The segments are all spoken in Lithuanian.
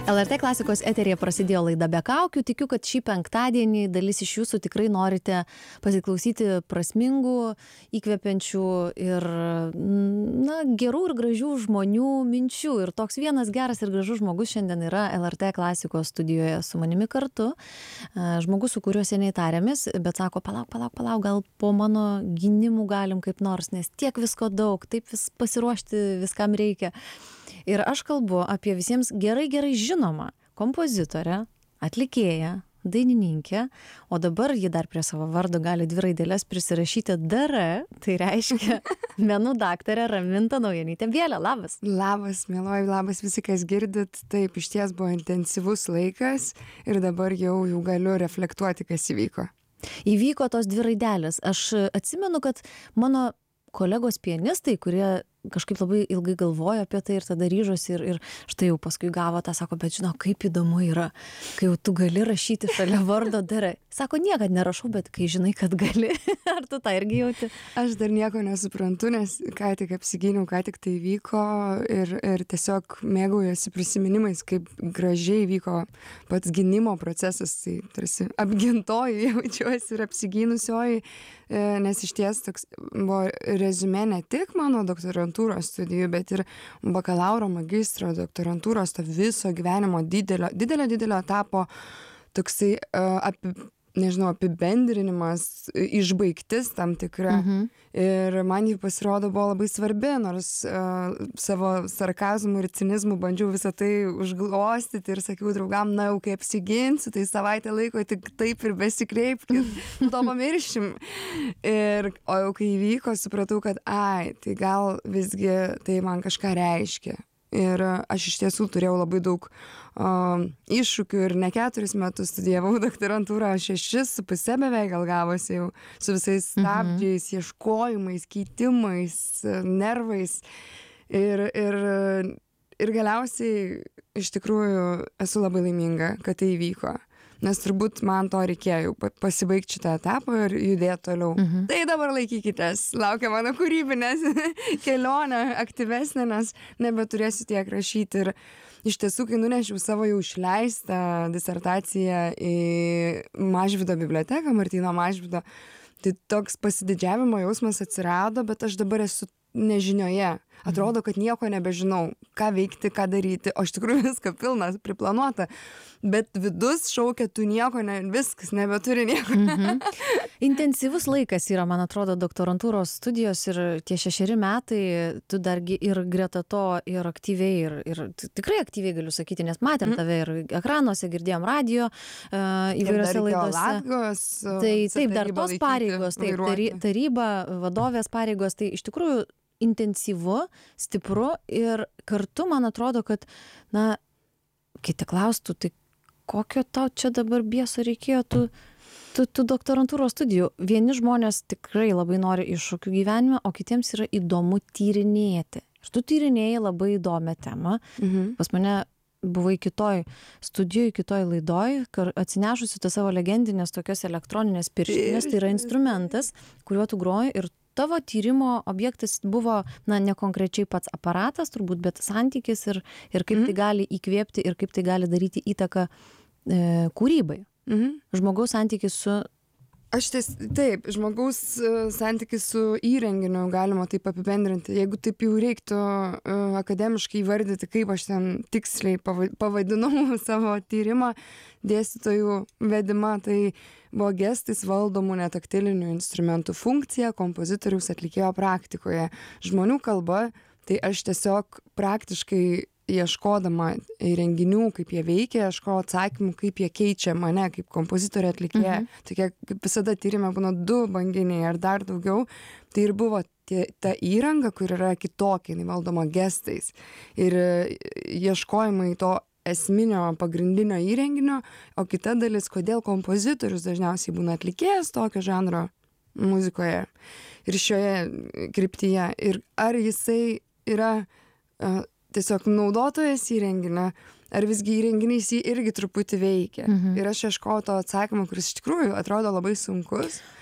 LRT klasikos eteryje prasidėjo laida Be kaukių. Tikiu, kad šį penktadienį dalis iš jūsų tikrai norite pasiklausyti prasmingų, įkvepiančių ir gerų ir gražių žmonių minčių. Ir toks vienas geras ir gražus žmogus šiandien yra LRT klasikos studijoje su manimi kartu. Žmogus, su kuriuo seniai tarėmės, bet sako, palauk, gal po mano gynimų galim kaip nors, nes tiek visko daug, taip vis pasiruošti viskam reikia. Ir aš kalbu apie visiems gerai žinomą kompozitorę, atlikėją, dainininkę, o dabar ji dar prie savo vardo gali 2 raideles prisirašyti DR, tai reiškia menų daktarė Raminta Naujanytė Bielė. Labas. Labas, mieloji, labas visi, kas girdit. Taip, išties buvo intensyvus laikas ir dabar jau galiu reflektuoti, kas įvyko. Įvyko tos 2 raidelės. Aš atsimenu, kad mano kolegos pianistai, kurie kažkaip labai ilgai galvojo apie tai ir tada ryžosi ir štai jau paskui gavo tą, sako, bet žinau, kaip įdomu yra, kai jau tu gali rašyti šalia vardo DR. Sako, niekad nerašau, bet kai žinai, kad gali. Ar tu tą irgi jauti? Aš dar nieko nesuprantu, nes ką tik apsigyniau, ką tik tai vyko ir tiesiog mėgaujuosi prisiminimais, kaip gražiai vyko pats gynimo procesas, tai tarsi apgintoji jaučiuosi ir apsigynusioji, nes išties toks buvo reziumė ne tik mano doktorantūros studijų, bet ir bakalauro, magistro, doktorantūros, to viso gyvenimo didelio etapo toksai apibendrinimas, išbaigtis tam tikra. Ir man jį pasirodo buvo labai svarbi, nors savo sarkazmų ir cinizmų bandžiau visą tai užglostyti ir sakiau draugam, jau kai apsiginsiu, tai savaitę laiko tik taip ir besikreipkit, to pamiršim. O jau kai įvyko, supratau, kad tai gal visgi tai man kažką reiškia. Ir aš iš tiesų turėjau labai daug iššūkių ir ne 4 metus studijavau doktorantūrą, 6,5 beveik gal gavosi jau su visais stabdžiais, ieškojimais, keitimais, nervais. Ir galiausiai iš tikrųjų esu labai laiminga, kad tai įvyko. Nes turbūt man to reikėjo pasibaigti šitą etapą ir judėti toliau. Tai dabar laikykitės, laukia mano kūrybinės kelionė aktyvesnė, nes nebeturėsiu tiek rašyti. Ir iš tiesų, kai nunešiau savo jau išleistą disertaciją į Mažvydo biblioteką, Martyno Mažvydo, tai toks pasididžiavimo jausmas atsirado, bet aš dabar esu nežinioje. Atrodo, kad nieko nebežinau, ką veikti, ką daryti, o iš tikrųjų viską pilna, priplanuota, bet vidus šaukia, tu nieko, viskas, nebeturi nieko. Intensyvus laikas yra, man atrodo, doktorantūros studijos ir tie 6 metai, tu dargi ir greta to ir aktyviai, ir tikrai aktyviai galiu sakyti, nes matėm tave ir ekranuose, girdėjom radio įvairiose laidose. Taip, dar tos pareigos, taryba, vadovės pareigos, tai iš tikrųjų intensyvu, stipru ir kartu man atrodo, kad, kiti klaustų, tai kokio tau čia dabar bieso reikėjo tų doktorantūros studijų. Vieni žmonės tikrai labai nori iššūkių gyvenime, o kitiems yra įdomu tyrinėti. Ir tu tyrinėjai labai įdomią temą. Pas mane buvai kitoj studijoj, kitoj laidoj, atsinešusi tą savo legendinės tokios elektroninės pirštinės, tai yra instrumentas, kuriuo tu groji ir tavo tyrimo objektas buvo, ne konkrečiai pats aparatas turbūt, bet santykis ir kaip tai gali įkvėpti ir kaip tai gali daryti įtaką kūrybai. Žmogaus santykis su... Taip, žmogaus santykis su įrenginiu galima taip apibendrinti. Jeigu taip jau reiktų akademiškai įvardyti, kaip aš ten tiksliai pavadinau savo tyrimą dėstytojų vedimą, tai buvo gestais valdomų netaktilinių instrumentų funkcija kompozitoriaus atlikėjo praktikoje. Žmonių kalba, tai aš tiesiog praktiškai ieškodama įrenginių, kaip jie veikia, ieškodama atsakymų, kaip jie keičia mane kaip kompozitorė atlikėja. Tokie, kaip visada tyrime būna 2 banginiai ar dar daugiau, tai ir buvo ta įranga, kur yra kitokia, jinai valdoma gestais. Ir ieškojimai to esminio pagrindinio įrenginio, o kita dalis, kodėl kompozitorius dažniausiai būna atlikėjas tokio žanro muzikoje ir šioje kryptyje. Ir ar jisai yra tiesiog naudotojas įrenginio, ar visgi įrenginys jį irgi truputį veikia. Ir aš ieškojau to atsakymą, kuris iš tikrųjų atrodo labai sunkus.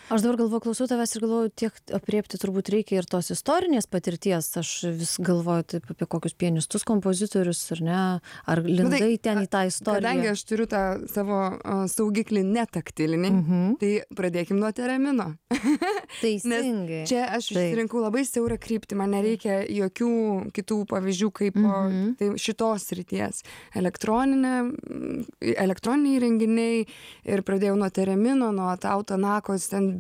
Aš dabar galvoju, klausau tavęs ir galvoju, tiek apriepti turbūt reikia ir tos istorinės patirties. Aš vis galvoju taip apie kokius pianistus, kompozitorius, ar ne? Ar lindai ten į tą istoriją? Kadangi aš turiu tą savo saugiklį netaktilinį, tai pradėkim nuo teramino. Teisingai. Čia aš išsirinkau labai siaurą kryptį, man nereikia jokių kitų pavyzdžių kaip tai šitos srities. Elektroniniai įrenginiai ir pradėjau nuo teramino, nuo tautanakos, ten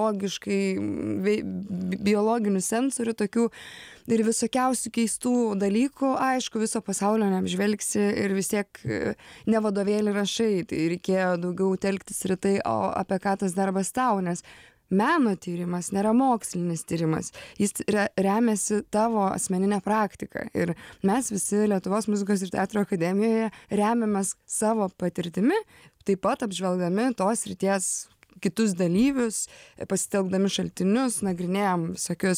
biologinių sensorių tokių ir visokiausių keistų dalykų, aišku, viso pasaulio neapžvelgsi ir vis tiek ne vadovėlį rašai, tai reikėjo daugiau telktis ir tai, o apie ką tas darbas tau, nes meno tyrimas nėra mokslinis tyrimas, jis remiasi tavo asmeninę praktiką ir mes visi Lietuvos muzikos ir teatro akademijoje remiamės savo patirtimi, taip pat apžvelgdami tos srities kitus dalyvius, pasitelkdami šaltinius, nagrinėjam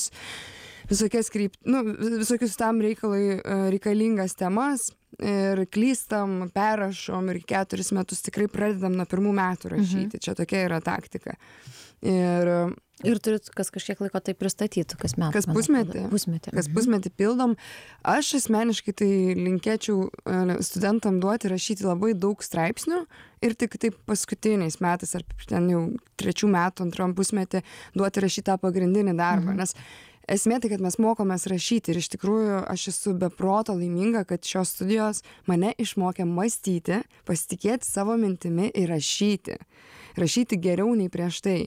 visokius tam reikalingas temas ir klystam, perrašom ir 4 metus tikrai pradedam nuo 1 metų rašyti. Čia tokia yra taktika. Ir turit kas kažkiek laiko tai pristatytų, kas metų. Kas pusmetį. Kas pusmetį pildom. Aš asmeniškai tai linkėčiau studentam duoti rašyti labai daug straipsnių ir tik taip paskutiniais metais ar ten jau 3 metų, 2 pusmetį duoti rašyti tą pagrindinį darbą. Nes esmė tai, kad mes mokomės rašyti ir iš tikrųjų aš esu be proto laiminga, kad šios studijos mane išmokė mąstyti, pasitikėti savo mintimi ir rašyti. Rašyti geriau nei prieš tai.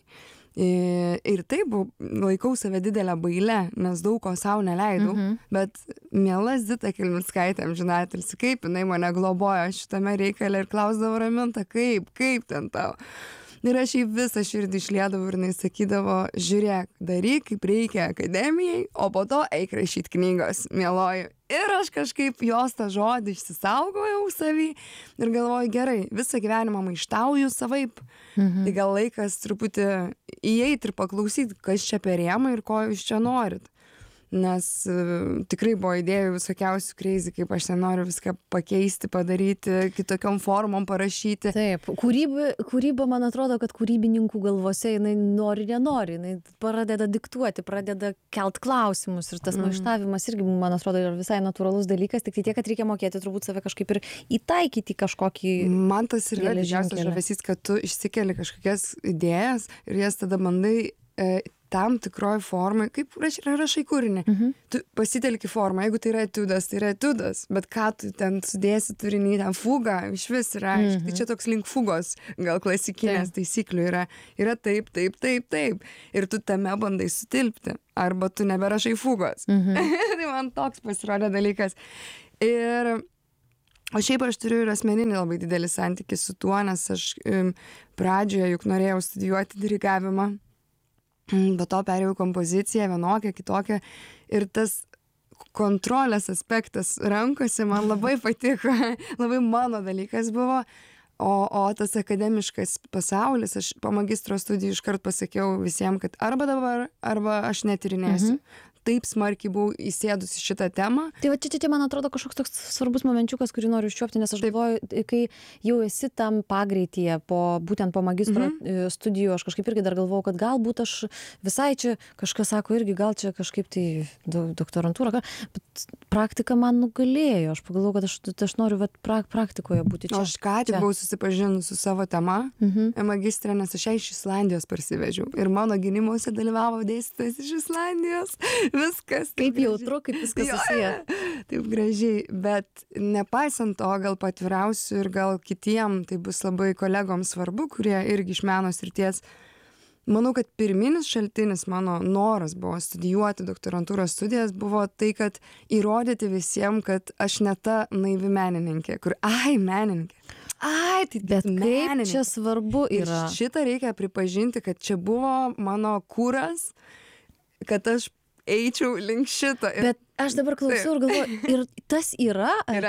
Ir taip laikau save didelę bailę, nes daug ko savo neleidau, bet miela Zita Kelmickaitė, amžinatilsį, kaip jinai mane globojo šitame reikale ir klausdavo: Raminta, kaip ten tau? Ir aš jį visą širdį išliedavau ir jinai sakydavo: žiūrėk, daryk kaip reikia akademijai, o po to eik rašyti knygos, mieloji. Ir aš kažkaip jos tą žodį išsisaugojau savį ir galvoju: gerai, visą gyvenimą maištauju savaip, tai gal laikas truputį įeiti ir paklausyti, kas čia per rėmą ir ko jūs čia norit. Nes tikrai buvo idėjų visokiausių crazy, kaip aš ten noriu viską pakeisti, padaryti, kitokiom formom parašyti. Taip, kūryba, man atrodo, kad kūrybininkų galvose jinai nenori, jinai pradeda diktuoti, pradeda kelt klausimus ir tas maištavimas irgi, man atrodo, yra visai natūralus dalykas, tik tiek, kad reikia mokėti turbūt save kažkaip ir įtaikyti kažkokį. Man tas yra didžiausias žavesys, kad tu išsikeli kažkokias idėjas ir jas tada bandai tam tikroj formai, kaip rašai kūrinį. Tu pasitelki formą, jeigu tai yra etiudas, bet ką tu ten sudėsi turinį, ten fuga, iš vis yra, tai čia toks link fugos, gal klasikinės taisyklių yra taip. Ir tu tame bandai sutilpti, arba tu neberašai fugos. Tai man toks pasirodė dalykas. O šiaip aš turiu ir asmeninį labai didelį santykį su tuo, nes aš pradžioje juk norėjau studijuoti dirigavimą. Po to perėjau kompoziciją, vienokią, kitokią. Ir tas kontrolės aspektas rankose man labai patiko, labai mano dalykas buvo. O tas akademiškas pasaulis, aš po magistro studijų iškart pasakiau visiems, kad arba dabar, arba aš netyrinėsiu. Taip smarkiai buvau įsėdusi šitą temą. Tai va čia, man atrodo, kažkoks toks svarbus momenčiukas, kurį noriu užčiuopti, nes aš galvoju, kai jau esi tam pagreityje, būtent po magistro studijų, aš kažkaip irgi dar galvojau, kad galbūt aš visai čia, kažkas sako irgi, gal čia kažkaip tai doktorantūra, bet praktika man nugalėjo. Aš pagalvojau, kad aš noriu praktikoje būti čia. Aš ką tik buvau susipažinus su savo tema magistrė, nes aš ją iš Islandijos parsivežiau. Ir mano gynimuose dalyvavo dėstytojas iš Islandijos. Viskas. Kaip jautru, kaip viskas susiję. Taip gražiai, bet nepaisant to, gal patvirausiu ir gal kitiem, tai bus labai kolegoms svarbu, kurie irgi iš meno srities. Manau, kad pirminis šaltinis mano noras buvo studijuoti doktorantūros studijas, buvo tai, kad įrodyti visiems, kad aš ne ta naivi menininkė, kur menininkė. Tai bet kaip čia svarbu yra. Ir šitą reikia pripažinti, kad čia buvo mano kūras, kad aš eičiau link šito. Bet aš dabar klausau ir galvoju, ir tas yra, ar ne?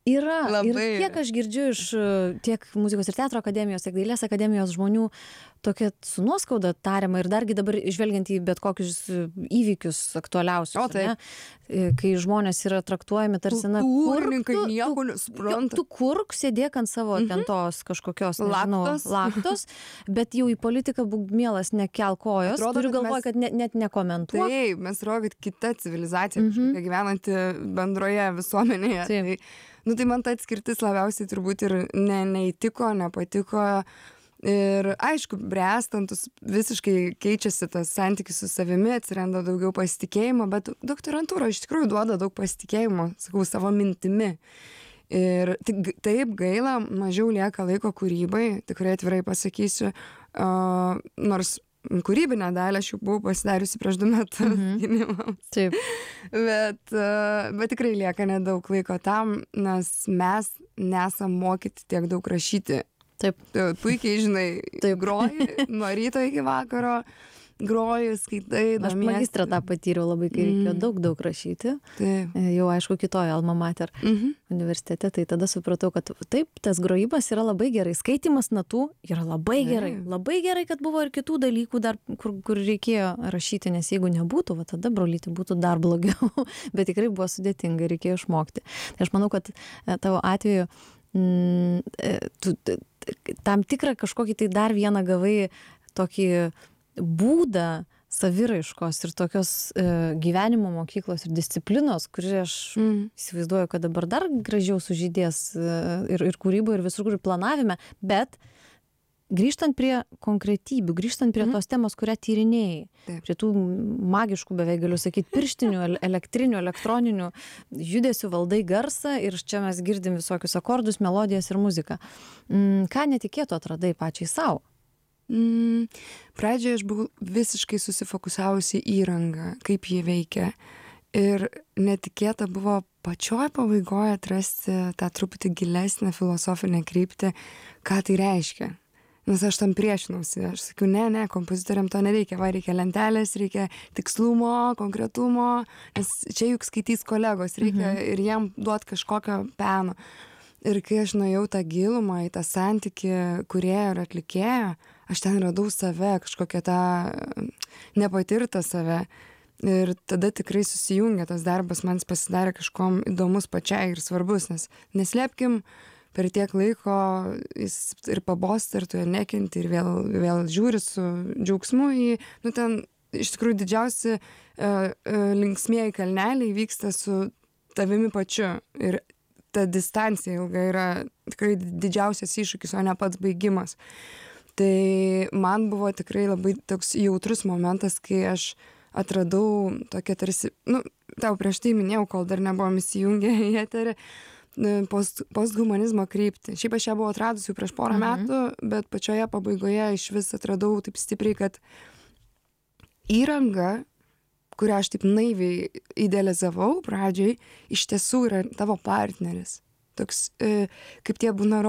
Yra. Ir Labai. kiek aš girdžiu iš tiek muzikos ir teatro akademijos, tiek dailės akademijos žmonių tokia su nuoskauda tariama ir dargi dabar žvelgiant į bet kokius įvykius aktualiausius, O, taip. ne? Kai žmonės yra traktuojami tarsi, na, Kultūrininkai kurk tu- nieko nesupranta. Tu kurk, sėdėk ant savo ten tos kažkokios, nežinau, Laktos. laktos, bet jau į politiką būk mielas, nekel kojos. Atrodo, Turiu kad galvoje, mes- kad net nekomentuok. Taip, mes rodo, kad kita civilizacija kažkokia gyvenanti bendroje visuomenėje. Taip. Tai, tai man ta atskirtis labiausiai turbūt ir neįtiko, nepatiko. Ir aišku, bręstantus visiškai keičiasi tas santykis su savimi, atsiranda daugiau pasitikėjimo, bet doktorantūra iš tikrųjų duoda daug pasitikėjimo, sakau, savo mintimi. Ir taip gaila, mažiau lieka laiko kūrybai, tikrai atvirai pasakysiu, nors kūrybinę dalį aš jau buvau pasidariusi prieš 2 metus gynimams. Taip. Bet tikrai lieka nedaug laiko tam, nes mes nesam mokyti tiek daug rašyti. Taip. Puikiai žinai, Taip. groji nuo ryto iki vakaro, groji, skaitai, Aš domiesi. magistrą tą patyriau labai, kai reikėjo daug rašyti. Taip. Jau aišku, kitoje alma mater universitete, tai tada supratau, kad taip, tas grojimas yra labai gerai, skaitimas natų yra labai gerai. Labai gerai, kad buvo ir kitų dalykų dar, kur reikėjo rašyti, nes jeigu nebūtų, va, tada brolyti būtų dar blogiau. Bet tikrai buvo sudėtinga, reikėjo išmokti. Tai aš manau, kad tavo atveju tam tikrą kažkokį tai dar vieną gavai tokį būdą saviraiškos ir tokios gyvenimo mokyklos ir disciplinos, kuri aš įsivaizduoju, kad dabar dar gražiau sužydės ir kūryboje, ir visur, kur planavime, bet grįžtant prie konkretybių, grįžtant prie tos temos, kurią tyrinėjai, prie tų magiškų, beveik galiu sakyti, pirštinių, elektrinių, elektroninių judesių, valdai garsą ir čia mes girdim visokius akordus, melodijas ir muziką. Ką netikėto atradai pačiai savo? Pradžioje aš buvau visiškai susifokusavusi į įrangą, kaip jie veikia. Ir netikėta buvo pačioj pabaigoje atrasti tą truputį gilesnę filosofinę kryptį, ką tai reiškia. Nes aš tam priešinausi, aš sakiau, ne, kompozitoriam to nereikia, reikia lentelės, reikia tikslumo, konkretumo, nes čia juk skaitys kolegos, reikia ir jiem duoti kažkokio peno. Ir kai aš nuėjau tą gilumą, į tą santykį kūrėjo ir atlikėjo, aš ten radau save, kažkokią tą nepatirtą save. Ir tada tikrai susijungė tas darbas, man pasidarė kažkom įdomus pačiai ir svarbus, nes neslėpkim, per tiek laiko jis ir pabosta, ir tu jo nekenti, ir vėl žiūri su džiaugsmu į, ten iš tikrųjų didžiausi linksmieji kalneliai vyksta su tavimi pačiu. Ir ta distancija ilga yra tikrai didžiausias iššūkis, o ne pats baigimas. Tai man buvo tikrai labai toks jautrus momentas, kai aš atradau tokią tarsi, tau prieš tai minėjau, kol dar nebuvom įsijungę į eterį, posthumanizmo kryptį. Šiaip aš ją buvau atradusi jau prieš porą metų, bet pačioje pabaigoje iš vis atradau taip stipriai, kad įranga, kurią aš taip naiviai idealizavau pradžioj, iš tiesų yra tavo partneris. Toks, kaip tie būna